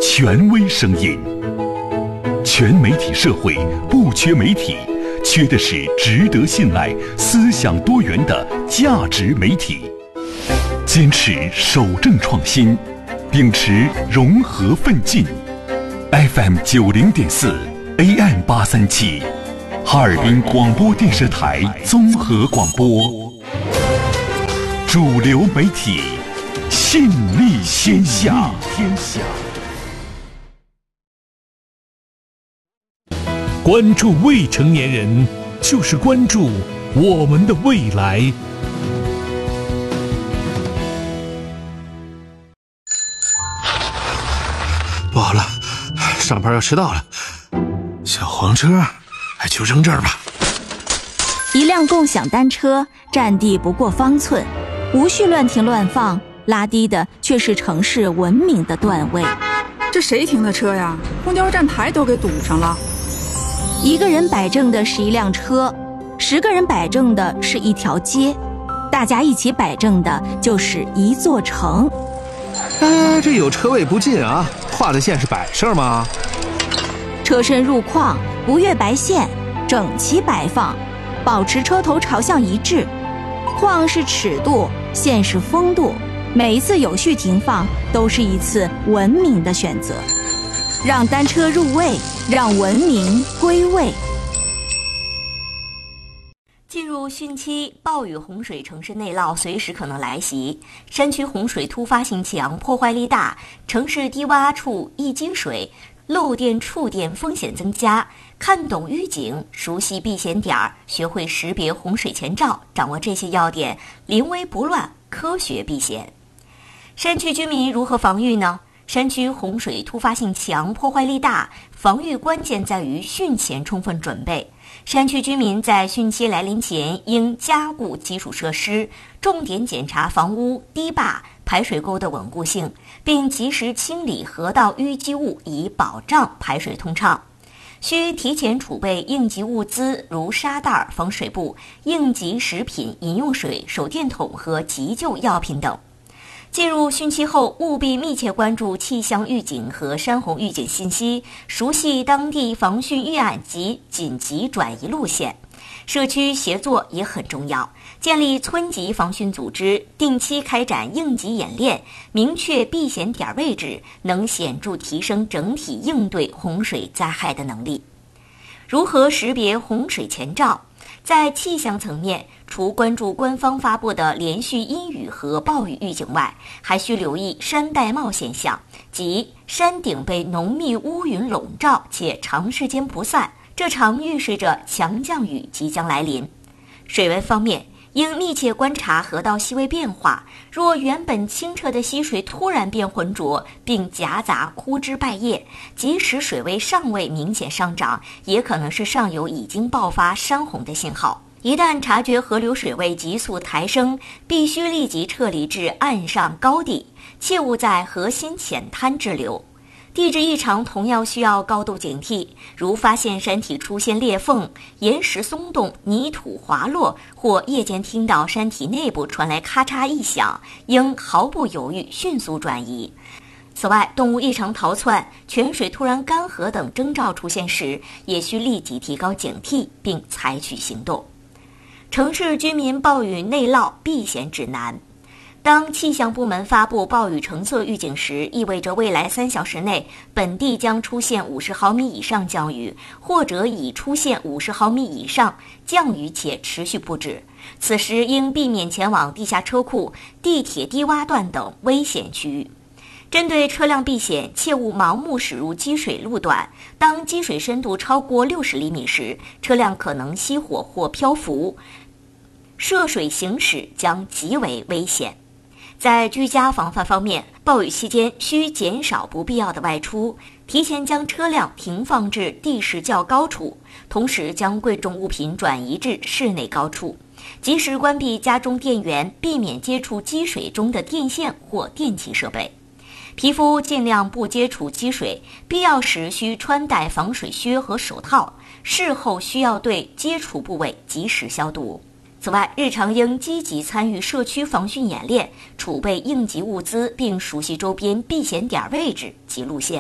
权威声音。全媒体社会不缺媒体，缺的是值得信赖、思想多元的价值媒体。坚持守正创新，秉持融合奋进。FM 90.4 AM 837，哈尔滨广播电视台综合广播。主流媒体，信力先下。 关注未成年人，就是关注我们的未来。 不好了，上班要迟到了。小黄车，就扔这儿吧。 一辆共享单车占地不过方寸，无序乱停乱放，拉低的却是城市文明的段位。 这谁停的车呀？公交站牌都给堵上了。 一个人摆正的是一辆车，10个人摆正的是一条街，大家一起摆正的就是一座城。 这有车位不进啊，画的线是摆设吗？ 车身入框，不越白线，整齐摆放，保持车头朝向一致。框是尺度，线是风度，每一次有序停放都是一次文明的选择。让单车入位，让文明归位。 进入汛期，暴雨、洪水、城市内涝随时可能来袭，山区洪水突发性强，破坏力大，城市低洼处易积水，漏电触电风险增加。看懂预警，熟悉避险点，学会识别洪水前兆，掌握这些要点，临危不乱，科学避险。山区居民如何防御呢？山区洪水突发性强，破坏力大，防御关键在于汛前充分准备。山区居民在汛期来临前应加固基础设施，重点检查房屋、堤坝、排水沟的稳固性，并及时清理河道淤积物，以保障排水通畅。需提前储备应急物资，如沙袋、防水布、应急食品、饮用水、手电筒和急救药品等。进入汛期后，务必密切关注气象预警和山洪预警信息，熟悉当地防汛预案及紧急转移路线。社区协作也很重要，建立村级防汛组织，定期开展应急演练，明确避险点位置，能显著提升整体应对洪水灾害的能力。如何识别洪水前兆？在气象层面，除关注官方发布的连续阴雨和暴雨预警外，还需留意山带帽现象，即山顶被浓密乌云笼罩且长时间不散，这常预示着强降雨即将来临。水文方面，应密切观察河道细微变化，若原本清澈的溪水突然变浑浊，并夹杂枯枝败叶，即使水位尚未明显上涨，也可能是上游已经爆发山洪的信号。一旦察觉河流水位急速抬升，必须立即撤离至岸上高地，切勿在河心浅滩滞留。地质异常同样需要高度警惕，如发现山体出现裂缝、岩石松动、泥土滑落，或夜间听到山体内部传来咔嚓异响，应毫不犹豫迅速转移。此外，动物异常逃窜、泉水突然干涸等征兆出现时，也需立即提高警惕并采取行动。城市居民暴雨内涝避险指南。当气象部门发布暴雨橙色预警时，意味着未来3小时内本地将出现50毫米以上降雨，或者已出现50毫米以上降雨且持续不止。此时应避免前往地下车库、地铁低洼段等危险区域。针对车辆避险，切勿盲目驶入积水路段。当积水深度超过60厘米时，车辆可能熄火或漂浮，涉水行驶将极为危险。在居家防范方面，暴雨期间需减少不必要的外出，提前将车辆停放至地势较高处，同时将贵重物品转移至室内高处，及时关闭家中电源，避免接触积水中的电线或电气设备。皮肤尽量不接触积水，必要时需穿戴防水靴和手套，事后需要对接触部位及时消毒。此外，日常应积极参与社区防汛演练，储备应急物资，并熟悉周边避险点位置及路线。